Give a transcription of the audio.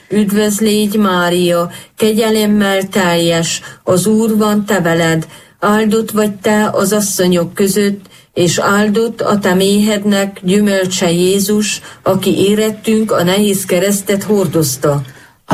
Üdvözlégy Mária, kegyelemmel teljes, az Úr van te veled, áldott vagy te az asszonyok között, és áldott a te méhednek gyümölcse Jézus, aki érettünk a nehéz keresztet hordozta.